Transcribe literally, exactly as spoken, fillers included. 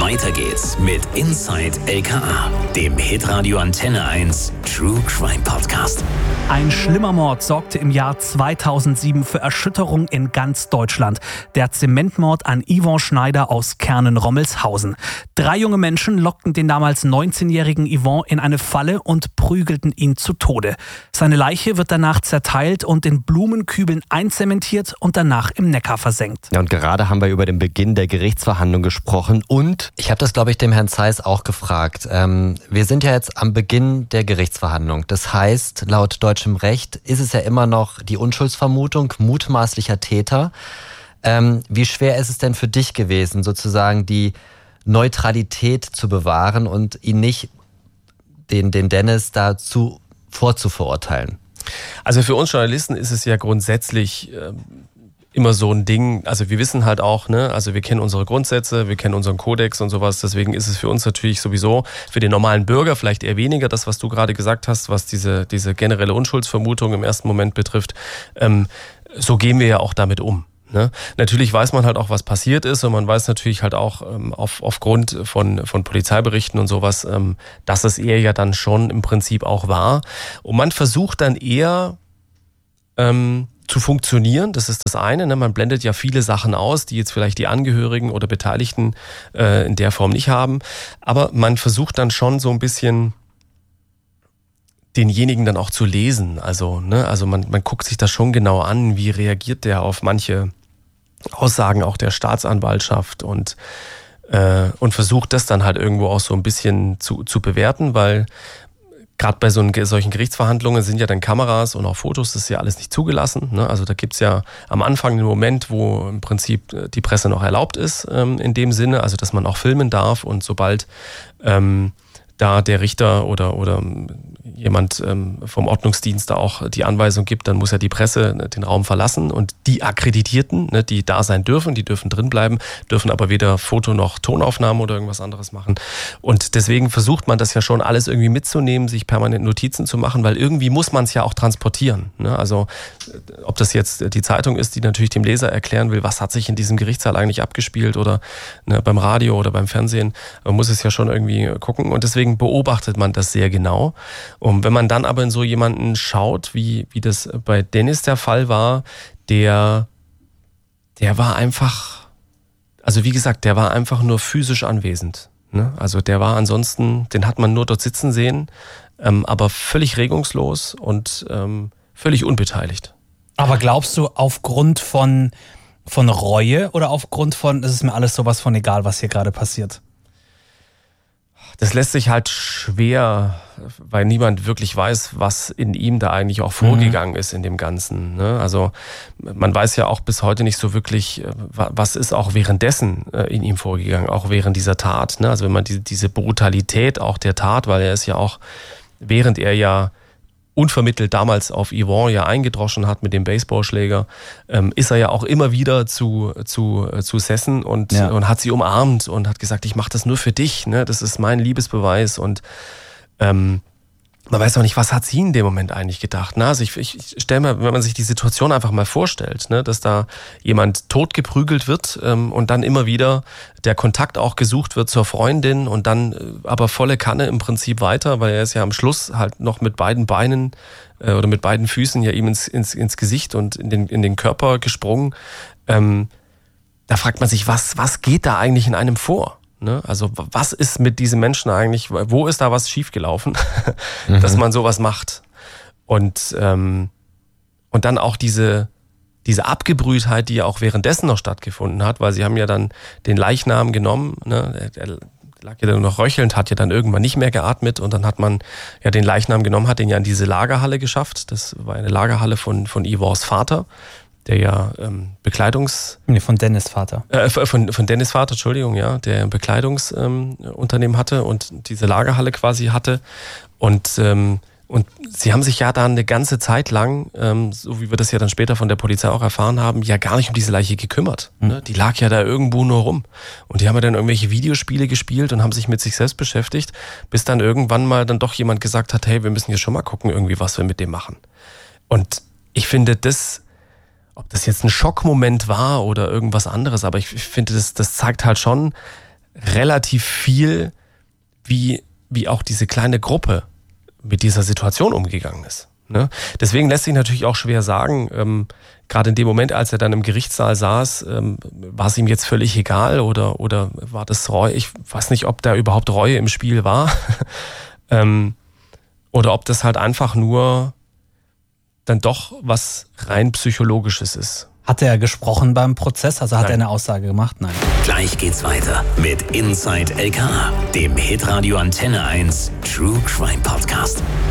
Weiter geht's mit Inside L K A, dem Hitradio Antenne eins True Crime Podcast. Ein schlimmer Mord sorgte im Jahr zweitausendsieben für Erschütterung in ganz Deutschland. Der Zementmord an Yvon Schneider aus Kernen-Rommelshausen. Drei junge Menschen lockten den damals neunzehnjährigen Yvon in eine Falle und prügelten ihn zu Tode. Seine Leiche wird danach zerteilt und in Blumenkübeln einzementiert und danach im Neckar versenkt. Ja, und gerade haben wir über den Beginn der Gerichtsverhandlung gesprochen und ich habe das, glaube ich, dem Herrn Zeiss auch gefragt. Ähm, wir sind ja jetzt am Beginn der Gerichtsverhandlung. Das heißt, laut deutschem Recht ist es ja immer noch die Unschuldsvermutung mutmaßlicher Täter. Ähm, wie schwer ist es denn für dich gewesen, sozusagen die Neutralität zu bewahren und ihn nicht, den, den Dennis, dazu vorzuverurteilen? Also für uns Journalisten ist es ja grundsätzlich äh, immer so ein Ding, also wir wissen halt auch, ne, also wir kennen unsere Grundsätze, wir kennen unseren Kodex und sowas, deswegen ist es für uns natürlich sowieso, für den normalen Bürger vielleicht eher weniger, das, was du gerade gesagt hast, was diese, diese generelle Unschuldsvermutung im ersten Moment betrifft, ähm, so gehen wir ja auch damit um. Ne? Natürlich weiß man halt auch, was passiert ist und man weiß natürlich halt auch ähm, auf, aufgrund von, von Polizeiberichten und sowas, ähm, dass es eher ja dann schon im Prinzip auch war. Und man versucht dann eher ähm, zu funktionieren, das ist das eine. Ne? Man blendet ja viele Sachen aus, die jetzt vielleicht die Angehörigen oder Beteiligten äh, in der Form nicht haben. Aber man versucht dann schon so ein bisschen denjenigen dann auch zu lesen. Also, ne? also man, man guckt sich das schon genau an, wie reagiert der auf manche Aussagen auch der Staatsanwaltschaft und, äh, und versucht das dann halt irgendwo auch so ein bisschen zu, zu bewerten, weil gerade bei so einen, solchen Gerichtsverhandlungen sind ja dann Kameras und auch Fotos, das ist ja alles nicht zugelassen. Ne? Also da gibt's ja am Anfang einen Moment, wo im Prinzip die Presse noch erlaubt ist, ähm, in dem Sinne, also dass man auch filmen darf und sobald ähm, da der Richter oder, oder jemand ähm, vom Ordnungsdienst da auch die Anweisung gibt, dann muss ja die Presse den Raum verlassen und die Akkreditierten, ne, die da sein dürfen, die dürfen drin bleiben, dürfen aber weder Foto noch Tonaufnahmen oder irgendwas anderes machen. Und deswegen versucht man das ja schon alles irgendwie mitzunehmen, sich permanent Notizen zu machen, weil irgendwie muss man es ja auch transportieren. Ne? Also ob das jetzt die Zeitung ist, die natürlich dem Leser erklären will, was hat sich in diesem Gerichtssaal eigentlich abgespielt oder ne, beim Radio oder beim Fernsehen, man muss es ja schon irgendwie gucken und deswegen beobachtet man das sehr genau. Und wenn man dann aber in so jemanden schaut, wie, wie das bei Dennis der Fall war, der, der war einfach, also wie gesagt, der war einfach nur physisch anwesend. Ne? Also der war ansonsten, den hat man nur dort sitzen sehen, ähm, aber völlig regungslos und ähm, völlig unbeteiligt. Aber glaubst du, aufgrund von, von Reue oder aufgrund von, es ist mir alles sowas von egal, was hier gerade passiert? Das lässt sich halt schwer, weil niemand wirklich weiß, was in ihm da eigentlich auch vorgegangen mhm. ist in dem Ganzen. Ne? Also man weiß ja auch bis heute nicht so wirklich, was ist auch währenddessen in ihm vorgegangen, auch während dieser Tat. Ne? Also wenn man die, diese Brutalität auch der Tat, weil er ist ja auch, während er ja unvermittelt damals auf Yvon ja eingedroschen hat mit dem Baseballschläger, ähm, ist er ja auch immer wieder zu, zu, zu Sessen und, ja. und hat sie umarmt und hat gesagt, ich mache das nur für dich, ne? Das ist mein Liebesbeweis und ähm, man weiß auch nicht, was hat sie in dem Moment eigentlich gedacht. Ne? Also ich, ich, ich stelle mir, wenn man sich die Situation einfach mal vorstellt, ne, dass da jemand totgeprügelt wird ähm, und dann immer wieder der Kontakt auch gesucht wird zur Freundin und dann äh, aber volle Kanne im Prinzip weiter, weil er ist ja am Schluss halt noch mit beiden Beinen äh, oder mit beiden Füßen ja ihm ins, ins, ins Gesicht und in den, in den Körper gesprungen. Ähm, da fragt man sich, was, was geht da eigentlich in einem vor? Ne? Also was ist mit diesem Menschen eigentlich, wo ist da was schiefgelaufen, mhm. dass man sowas macht? Und, ähm, und dann auch diese, diese Abgebrühtheit, die ja auch währenddessen noch stattgefunden hat, weil sie haben ja dann den Leichnam genommen, ne? Der lag ja dann noch röchelnd, hat ja dann irgendwann nicht mehr geatmet und dann hat man ja den Leichnam genommen, hat den ja in diese Lagerhalle geschafft. Das war eine Lagerhalle von, von Yvons Vater, der ja ähm, Bekleidungs... Nee, von Dennis Vater. Äh, von, von Dennis Vater, Entschuldigung, ja, der Bekleidungsunternehmen ähm, hatte und diese Lagerhalle quasi hatte. Und, ähm, und sie haben sich ja dann eine ganze Zeit lang, ähm, so wie wir das ja dann später von der Polizei auch erfahren haben, ja gar nicht um diese Leiche gekümmert. Mhm. Ne? Die lag ja da irgendwo nur rum. Und die haben ja dann irgendwelche Videospiele gespielt und haben sich mit sich selbst beschäftigt, bis dann irgendwann mal dann doch jemand gesagt hat, hey, wir müssen hier schon mal gucken, irgendwie, was wir mit dem machen. Und ich finde, das... Ob das jetzt ein Schockmoment war oder irgendwas anderes, aber ich finde, das, das zeigt halt schon, relativ viel, wie, wie auch diese kleine Gruppe mit dieser Situation umgegangen ist. Ne? Deswegen lässt sich natürlich auch schwer sagen, ähm, gerade in dem Moment, als er dann im Gerichtssaal saß, ähm, war es ihm jetzt völlig egal oder, oder war das Reue? Ich weiß nicht, ob da überhaupt Reue im Spiel war ähm, oder ob das halt einfach nur dann doch was rein Psychologisches ist. Hat er gesprochen beim Prozess? Also hat Nein. er eine Aussage gemacht? Nein. Gleich geht's weiter mit Inside L K A, dem Hitradio Antenne eins True Crime Podcast.